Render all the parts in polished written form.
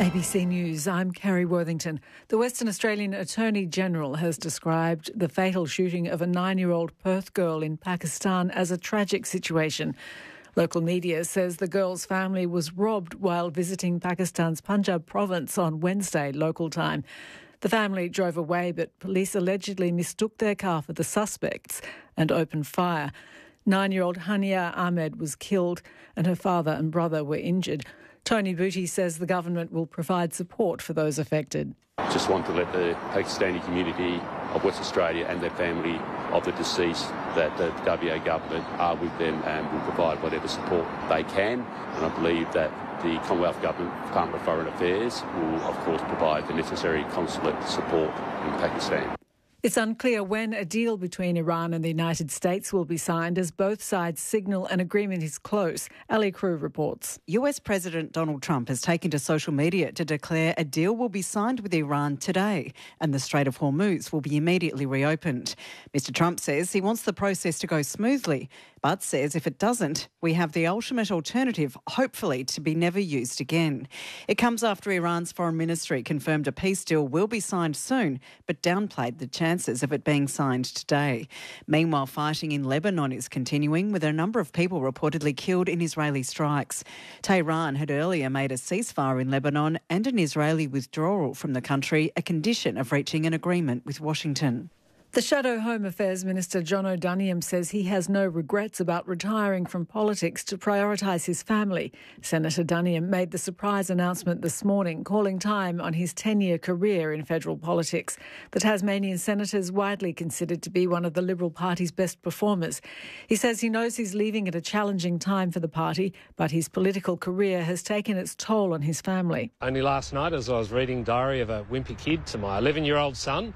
ABC News, I'm Kerry Worthington. The Western Australian Attorney-General has described the fatal shooting of a 9-year-old Perth girl in Pakistan as a tragic situation. Local media says the girl's family was robbed while visiting Pakistan's Punjab province on Wednesday, local time. The family drove away, but police allegedly mistook their car for the suspects and opened fire. 9-year-old Hania Ahmed was killed and her father and brother were injured. Tony Booty says the government will provide support for those affected. Just want to let the Pakistani community of West Australia and their family of the deceased that the WA government are with them and will provide whatever support they can. And I believe that the Commonwealth Government, Department of Foreign Affairs, will of course provide the necessary consulate support in Pakistan. It's unclear when a deal between Iran and the United States will be signed as both sides signal an agreement is close. Ali Crew reports. US President Donald Trump has taken to social media to declare a deal will be signed with Iran today and the Strait of Hormuz will be immediately reopened. Mr Trump says he wants the process to go smoothly, but says if it doesn't, we have the ultimate alternative, hopefully to be never used again. It comes after Iran's foreign ministry confirmed a peace deal will be signed soon, but downplayed the chances of it being signed today. Meanwhile, fighting in Lebanon is continuing, with a number of people reportedly killed in Israeli strikes. Tehran had earlier made a ceasefire in Lebanon and an Israeli withdrawal from the country a condition of reaching an agreement with Washington. The Shadow Home Affairs Minister John O'Doniam says he has no regrets about retiring from politics to prioritise his family. Senator Duniam made the surprise announcement this morning, calling time on his 10-year career in federal politics. The Tasmanian senator is widely considered to be one of the Liberal Party's best performers. He says he knows he's leaving at a challenging time for the party, but his political career has taken its toll on his family. Only last night, as I was reading Diary of a Wimpy Kid to my 11-year-old son,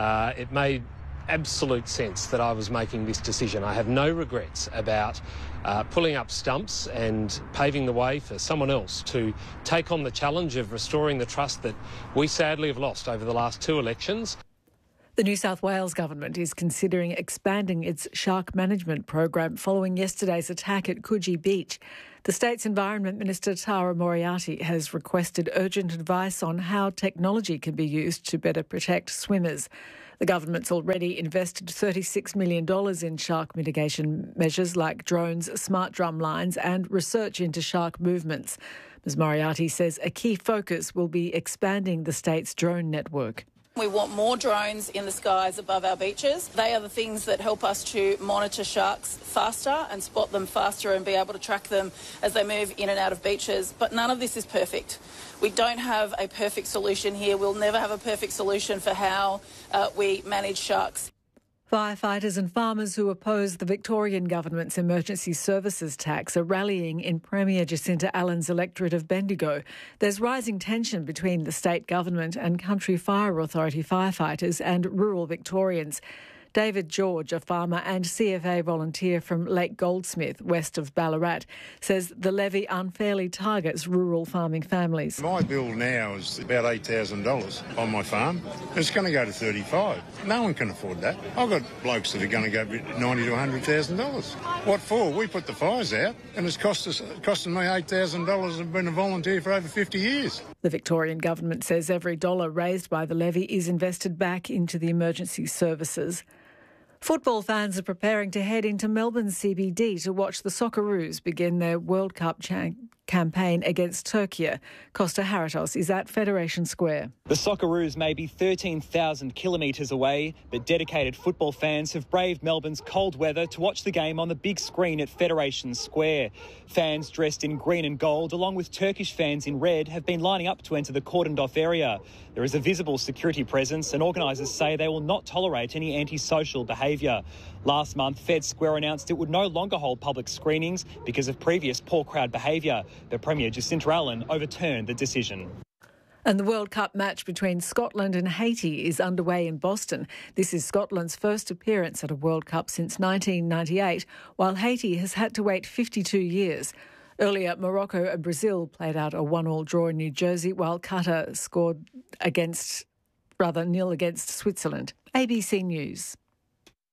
it made absolute sense that I was making this decision. I have no regrets about pulling up stumps and paving the way for someone else to take on the challenge of restoring the trust that we sadly have lost over the last 2 elections. The New South Wales government is considering expanding its shark management program following yesterday's attack at Coogee Beach. The state's Environment Minister Tara Moriarty has requested urgent advice on how technology can be used to better protect swimmers. The government's already invested $36 million in shark mitigation measures like drones, smart drum lines and research into shark movements. Ms Moriarty says a key focus will be expanding the state's drone network. We want more drones in the skies above our beaches. They are the things that help us to monitor sharks faster and spot them faster and be able to track them as they move in and out of beaches. But none of this is perfect. We don't have a perfect solution here. We'll never have a perfect solution for how we manage sharks. Firefighters and farmers who oppose the Victorian government's emergency services tax are rallying in Premier Jacinta Allen's electorate of Bendigo. There's rising tension between the state government and Country Fire Authority firefighters and rural Victorians. David George, a farmer and CFA volunteer from Lake Goldsmith, west of Ballarat, says the levy unfairly targets rural farming families. My bill now is about $8,000 on my farm. It's going to go to $35,000. No one can afford that. I've got blokes that are going to go $90,000 to $100,000. What for? We put the fires out and it's costing me $8,000. I've been a volunteer for over 50 years. The Victorian government says every dollar raised by the levy is invested back into the emergency services. Football fans are preparing to head into Melbourne's CBD to watch the Socceroos begin their World Cup campaign against Turkey. Costa Haratos is at Federation Square. The Socceroos may be 13,000 kilometres away, but dedicated football fans have braved Melbourne's cold weather to watch the game on the big screen at Federation Square. Fans dressed in green and gold, along with Turkish fans in red, have been lining up to enter the cordoned-off area. There is a visible security presence, and organisers say they will not tolerate any antisocial behaviour. Last month, Fed Square announced it would no longer hold public screenings because of previous poor crowd behaviour. But Premier Jacinta Allen overturned the decision. And the World Cup match between Scotland and Haiti is underway in Boston. This is Scotland's first appearance at a World Cup since 1998, while Haiti has had to wait 52 years. Earlier, Morocco and Brazil played out a 1-1 draw in New Jersey, while Qatar scored nil against Switzerland. ABC News.